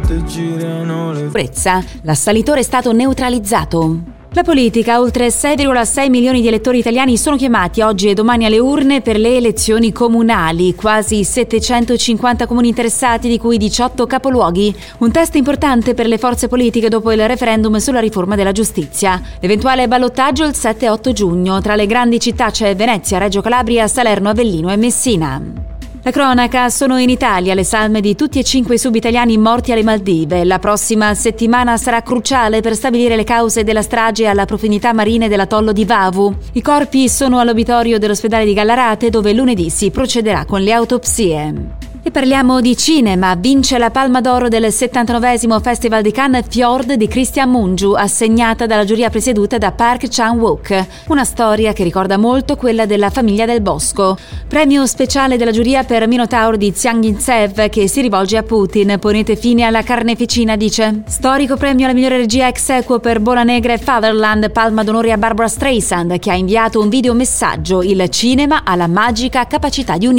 L'assalitore è stato neutralizzato. La politica, oltre 6,6 milioni di elettori italiani sono chiamati oggi e domani alle urne per le elezioni comunali, quasi 750 comuni interessati, di cui 18 capoluoghi. Un test importante per le forze politiche dopo il referendum sulla riforma della giustizia. L'eventuale ballottaggio il 7 e 8 giugno. Tra le grandi città c'è Venezia, Reggio Calabria, Salerno, Avellino e Messina. La cronaca: sono in Italia le salme di tutti e 5 i sub-italiani morti alle Maldive. La prossima settimana sarà cruciale per stabilire le cause della strage alla profondità marine dell'atollo di Vavu. I corpi sono all'obitorio dell'ospedale di Gallarate, dove lunedì si procederà con le autopsie. E parliamo di cinema. Vince la Palma d'Oro del 79esimo Festival di Cannes Fjord di Christian Mungiu, assegnata dalla giuria presieduta da Park Chan-wook. Una storia che ricorda molto quella della Famiglia del Bosco. Premio speciale della giuria per Minotaur di Zhang Yinzev, che si rivolge a Putin. Ponete fine alla carneficina, dice. Storico premio alla migliore regia ex equo per Bola Negra e Fatherland. Palma d'onore a Barbara Streisand, che ha inviato un videomessaggio. Il cinema ha la magica capacità di unire.